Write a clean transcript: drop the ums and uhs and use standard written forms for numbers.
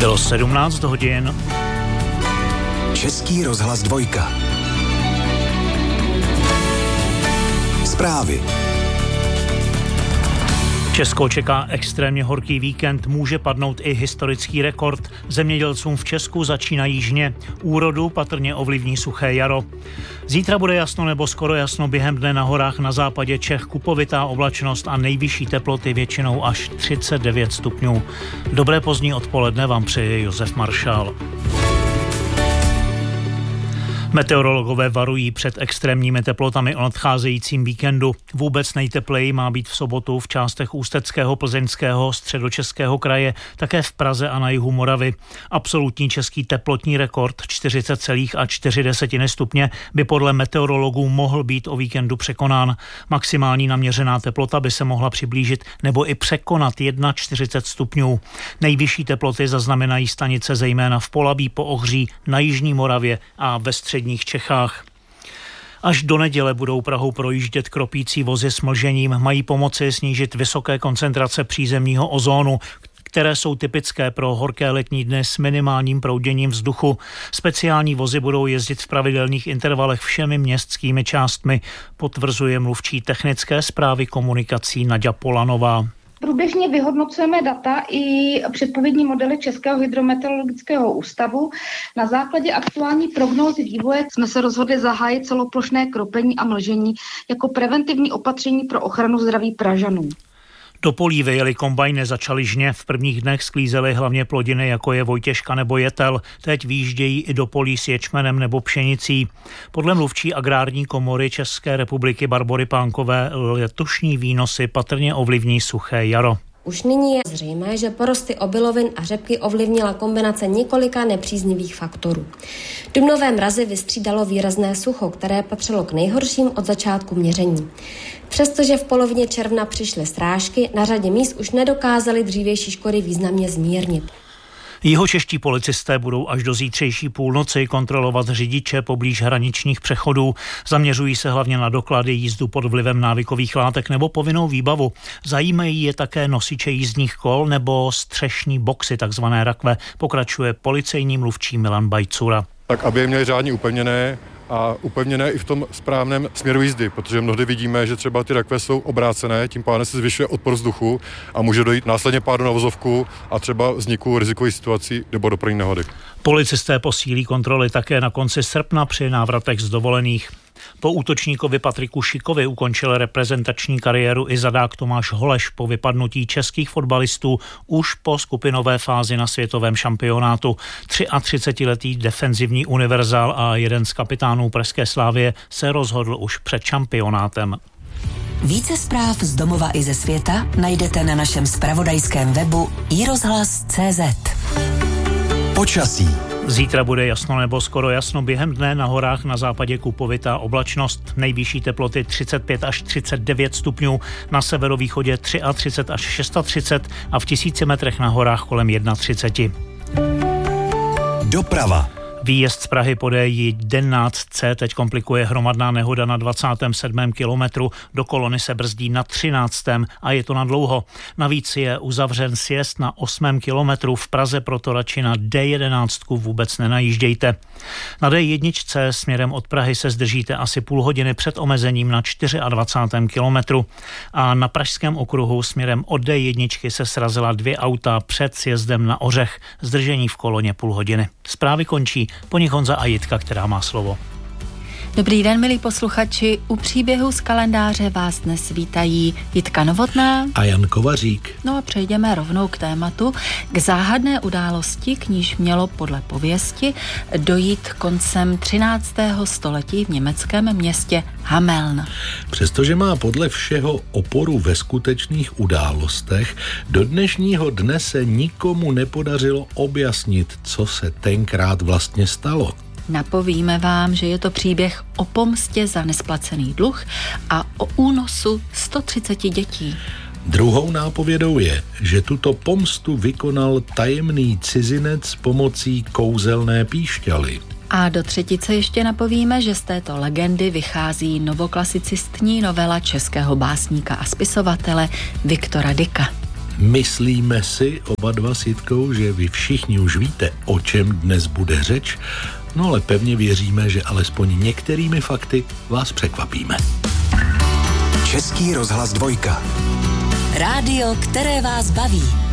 Bylo 17 hodin. Český rozhlas 2. Zprávy. Česko čeká extrémně horký víkend, může padnout i historický rekord. Zemědělcům v Česku začínají žně. Úrodu patrně ovlivní suché jaro. Zítra bude jasno nebo skoro jasno, během dne na horách na západě Čech kupovitá oblačnost a nejvyšší teploty většinou až 39 stupňů. Dobré pozdní odpoledne vám přeje Josef Maršál. Meteorologové varují před extrémními teplotami o nadcházejícím víkendu. Vůbec nejtepleji má být v sobotu v částech Ústeckého, Plzeňského, Středočeského kraje, také v Praze a na jihu Moravy. Absolutní český teplotní rekord 40,4 stupně by podle meteorologů mohl být o víkendu překonán. Maximální naměřená teplota by se mohla přiblížit nebo i překonat 41 stupňů. Nejvyšší teploty zaznamenají stanice zejména v Polabí, Poohří, na jižní Moravě a ve středních Čechách. Až do neděle budou Prahou projíždět kropící vozy s mlžením. Mají pomoci snížit vysoké koncentrace přízemního ozónu, které jsou typické pro horké letní dny s minimálním prouděním vzduchu. Speciální vozy budou jezdit v pravidelných intervalech všemi městskými částmi, potvrzuje mluvčí technické správy komunikací Naďa Polanová. Průběžně vyhodnocujeme data i předpovědní modely Českého hydrometeorologického ústavu. Na základě aktuální prognózy vývoje jsme se rozhodli zahájit celoplošné kropení a mlžení jako preventivní opatření pro ochranu zdraví Pražanů. Do polí vyjeli kombajny, začaly žně. V prvních dnech sklízely hlavně plodiny, jako je vojtěžka nebo jetel. Teď vyjíždějí i do polí s ječmenem nebo pšenicí. Podle mluvčí agrární komory České republiky Barbory Pánkové letošní výnosy patrně ovlivní suché jaro. Už nyní je zřejmé, že porosty obilovin a řepky ovlivnila kombinace několika nepříznivých faktorů. Dubnové mrazy vystřídalo výrazné sucho, které patřilo k nejhorším od začátku měření. Přestože v polovině června přišly srážky, na řadě míst už nedokázali dřívější škody významně zmírnit. Jihočeští policisté budou až do zítřejší půlnoci kontrolovat řidiče poblíž hraničních přechodů. Zaměřují se hlavně na doklady, jízdu pod vlivem návykových látek nebo povinnou výbavu. Zajímají je také nosiče jízdních kol nebo střešní boxy, takzvané rakve, pokračuje policejní mluvčí Milan Bajcura. Tak aby je měli řádně upevněné a upevněné i v tom správném směru jízdy, protože mnohdy vidíme, že třeba ty rakve jsou obrácené, tím pádem se zvyšuje odpor vzduchu a může dojít následně pádu na vozovku a třeba vzniku rizikových situací nebo dopravní nehody. Policisté posílí kontroly také na konci srpna při návratech z dovolených. Po útočníkovi Patriku Šikovi ukončil reprezentační kariéru i zadák Tomáš Holeš po vypadnutí českých fotbalistů už po skupinové fázi na světovém šampionátu. 33letý defenzivní univerzál a jeden z kapitánů pražské Slavie se rozhodl už před šampionátem. Více zpráv z domova i ze světa najdete na našem zpravodajském webu iRozhlas.cz. Počasí. Zítra bude jasno nebo skoro jasno, během dne na horách na západě kupovitá oblačnost. Nejvyšší teploty 35 až 39 stupňů, na severovýchodě 33 až 36 a v 1000 metrech na horách kolem 31. Doprava. Výjezd z Prahy po D11C teď komplikuje hromadná nehoda na 27. kilometru. Do kolony se brzdí na 13. a je to nadlouho. Navíc je uzavřen sjezd na 8. kilometru. V Praze proto radši na D11 vůbec nenajíždějte. Na D1 směrem od Prahy se zdržíte asi půl hodiny před omezením na 24. kilometru. A na pražském okruhu směrem od D1 se srazila 2 auta před sjezdem na Ořech. Zdržení v koloně půl hodiny. Zprávy končí. Po nich Honza a Jitka, která má slovo. Dobrý den, milí posluchači. U příběhu z kalendáře vás dnes vítají Jitka Novotná a Jan Kovařík. No a přejdeme rovnou k tématu, k záhadné události, k níž mělo podle pověsti dojít koncem 13. století v německém městě Hameln. Přestože má podle všeho oporu ve skutečných událostech, do dnešního dne se nikomu nepodařilo objasnit, co se tenkrát vlastně stalo. Napovíme vám, že je to příběh o pomstě za nesplacený dluh a o únosu 130 dětí. Druhou nápovědou je, že tuto pomstu vykonal tajemný cizinec pomocí kouzelné píšťaly. A do třetice ještě napovíme, že z této legendy vychází novoklasicistní novela českého básníka a spisovatele Viktora Dyka. Myslíme si oba dva s Jitkou, že vy všichni už víte, o čem dnes bude řeč, no ale pevně věříme, že alespoň některými fakty vás překvapíme. Český rozhlas 2. Rádio, které vás baví.